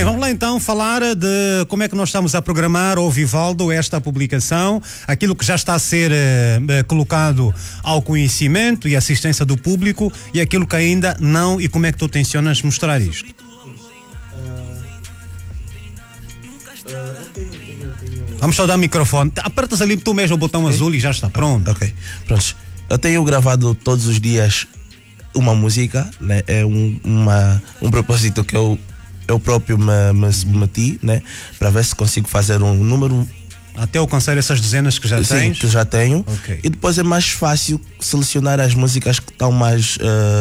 bem, vamos lá então falar de como é que nós estamos a programar, ô Vivaldo, esta publicação, aquilo que já está a ser colocado ao conhecimento e assistência do público e aquilo que ainda não, e como é que tu tencionas mostrar isto? Vamos só dar o microfone. Apertas ali tu mesmo o botão azul e já está pronto. Ok, pronto. Eu tenho gravado todos os dias uma música, né? É um propósito que eu próprio me submeti, né? Para ver se consigo fazer um número. Até alcançar essas dezenas que já tens? Sim, que já tenho. Okay. E depois é mais fácil selecionar as músicas que estão mais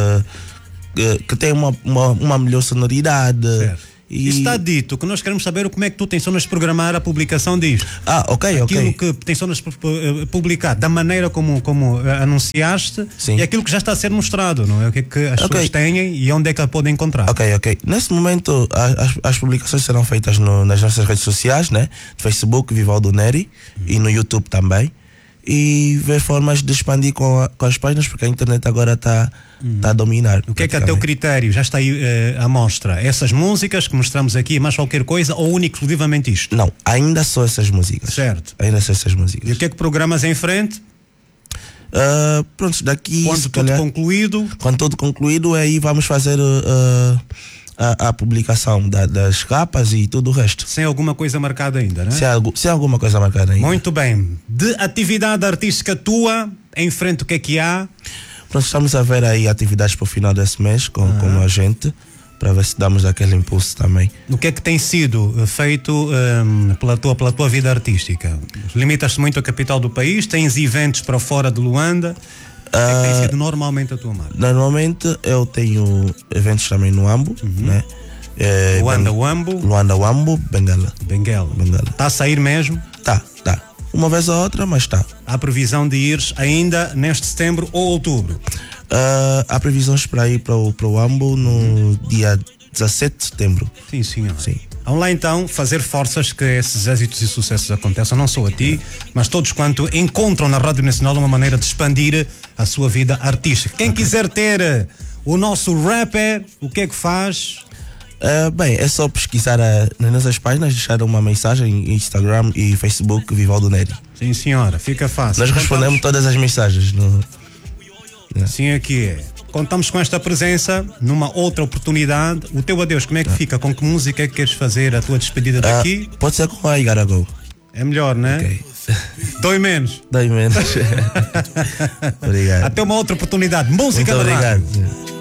que têm uma melhor sonoridade. Certo. Isso está dito, que nós queremos saber como é que tu tencionas programar a publicação disto. Ok. Aquilo que tencionas publicar, da maneira como anunciaste. Sim. E aquilo que já está a ser mostrado, não é? O que é que as pessoas têm e onde é que a podem encontrar. Ok. Nesse momento, as publicações serão feitas nas nossas redes sociais, né? No Facebook, Vivaldo Neri, e no YouTube também. E ver formas de expandir com as páginas, porque a internet agora está a dominar. O que é que a teu critério já está aí à mostra? Essas músicas que mostramos aqui, mais qualquer coisa, ou único exclusivamente isto? Não, ainda só essas músicas. Certo. Ainda só essas músicas. E o que é que programas em frente? Pronto, daqui... Quando tudo concluído, aí vamos fazer... A publicação das capas e tudo o resto. Sem alguma coisa marcada ainda, né? Sem alguma coisa marcada ainda. Muito bem. De atividade artística tua, em frente o que há? Pronto, estamos a ver aí atividades para o final desse mês com a gente, para ver se damos aquele impulso também. O que é que tem sido feito pela tua vida artística? Limitas-te muito à capital do país? Tens eventos para fora de Luanda? O que é que tem sido normalmente a tua marca? Normalmente eu tenho eventos também no Ambo, né? Luanda, Ambo, Benguela. Está a sair mesmo? Tá. Uma vez ou outra, mas está. Há previsão de ires ainda neste setembro ou outubro? Há previsões para ir para o Ambo no dia 17 de setembro. Sim, senhor. Sim. Vamos lá então fazer forças que esses êxitos e sucessos aconteçam, não só a ti, mas todos quanto encontram na Rádio Nacional uma maneira de expandir a sua vida artística. Quem quiser ter o nosso rapper, o que é que faz? Bem, é só pesquisar nas nossas páginas, deixar uma mensagem em Instagram e Facebook, Vivaldo Neri. Sim, senhora, fica fácil. Nós respondemos todas as mensagens. Sim, aqui é. Contamos com esta presença numa outra oportunidade. O teu adeus, como é que fica? Com que música é que queres fazer a tua despedida daqui? Pode ser com a I Gotta Go. É melhor, né? Ok. Dói menos. Obrigado. Até uma outra oportunidade. Música Muito obrigado.